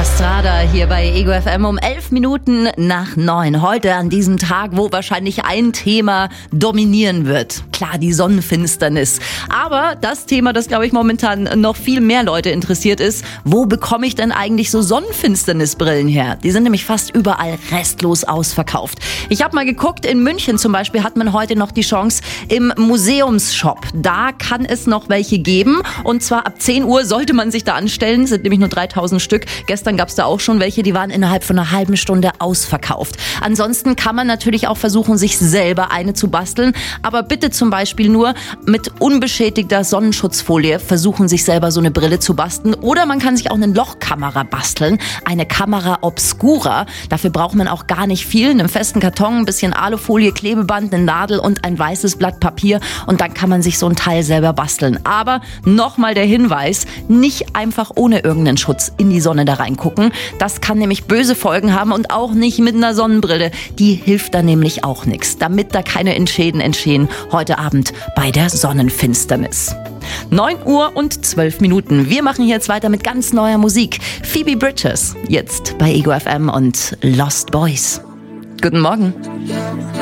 Castrada hier bei Ego FM um 11 Minuten nach 9. Heute an diesem Tag, wo wahrscheinlich ein Thema dominieren wird. Klar, die Sonnenfinsternis. Aber das Thema, das glaube ich momentan noch viel mehr Leute interessiert ist, wo bekomme ich denn eigentlich so Sonnenfinsternisbrillen her? Die sind nämlich fast überall restlos ausverkauft. Ich habe mal geguckt, in München zum Beispiel hat man heute noch die Chance im Museumsshop. Da kann es noch welche geben und zwar ab 10 Uhr sollte man sich da anstellen, sind nämlich nur 3000 Stück. Gestern gab es da auch schon welche, die waren innerhalb von einer halben Stunde ausverkauft. Ansonsten kann man natürlich auch versuchen, sich selber eine zu basteln, aber bitte zum Beispiel nur mit unbeschädigter Sonnenschutzfolie versuchen, sich selber so eine Brille zu basteln. Oder man kann sich auch eine Lochkamera basteln, eine Camera Obscura. Dafür braucht man auch gar nicht viel, einen festen Karton, ein bisschen Alufolie, Klebeband, eine Nadel und ein weißes Blatt Papier und dann kann man sich so ein Teil selber basteln. Aber nochmal der Hinweis, nicht einfach ohne irgendeinen Schutz in die Sonne da reingucken. Das kann nämlich böse Folgen haben und auch nicht mit einer Sonnenbrille. Die hilft da nämlich auch nichts, damit da keine Schäden entstehen heute Abend bei der Sonnenfinsternis. 9 Uhr und 12 Minuten. Wir machen jetzt weiter mit ganz neuer Musik. Phoebe Bridgers, jetzt bei Ego FM und Lost Boys. Guten Morgen.